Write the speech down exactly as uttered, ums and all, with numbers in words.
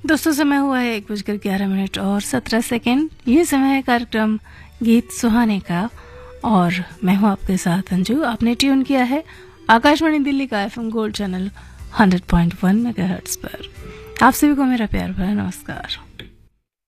दोस्तों समय हुआ है एक बजकर ग्यारह मिनट और सत्रह सेकेंड। ये समय है कार्यक्रम गीत सुहाने का और मैं हूँ आपके साथ अंजू। आपने ट्यून किया है आकाशवाणी दिल्ली का FM gold channel hundred point one megahertz पर। आप सभी को मेरा प्यार भरा नमस्कार।